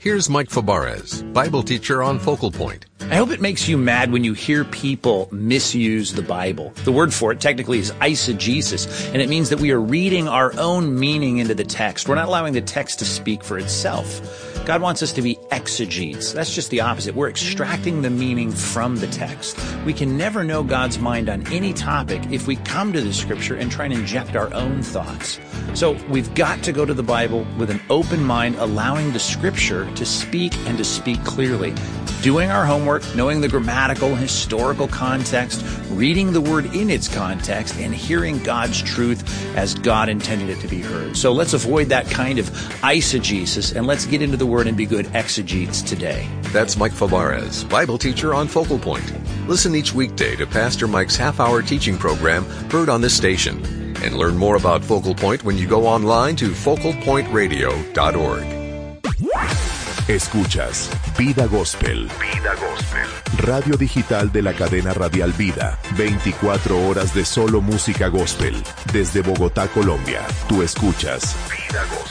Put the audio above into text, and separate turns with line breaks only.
Here's Mike Fabarez, Bible teacher on Focal Point.
I hope it makes you mad when you hear people misuse the Bible. The word for it technically is eisegesis, and it means that we are reading our own meaning into the text. We're not allowing the text to speak for itself. God wants us to be exegetes. That's just the opposite. We're extracting the meaning from the text. We can never know God's mind on any topic if we come to the Scripture and try and inject our own thoughts. So we've got to go to the Bible with an open mind, allowing the Scripture to speak and to speak clearly. Doing our homework, knowing the grammatical and historical context, reading the word in its context, and hearing God's truth as God intended it to be heard. So let's avoid that kind of eisegesis, and let's get into the word and be good exegetes today.
That's Mike Fabarez, Bible teacher on Focal Point. Listen each weekday to Pastor Mike's half-hour teaching program heard on this station. And learn more about Focal Point when you go online to focalpointradio.org.
Escuchas Vida Gospel. Vida Gospel. Radio digital de la cadena radial Vida. 24 horas de solo música gospel. Desde Bogotá, Colombia. Tú escuchas Vida Gospel.